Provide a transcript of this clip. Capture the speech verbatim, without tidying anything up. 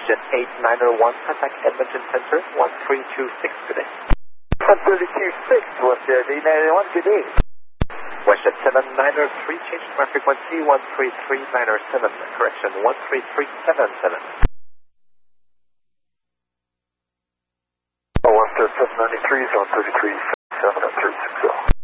WestJet eight niner one, contact Edmonton Center, one three two six, good day. one thirty-two six, WestJet eight niner one, good day. WestJet seven niner three, change to my frequency, one three three niner seven, correction, one three three seven seven. Oh, one seven ninety-three is one thirty-three seven at three six zero.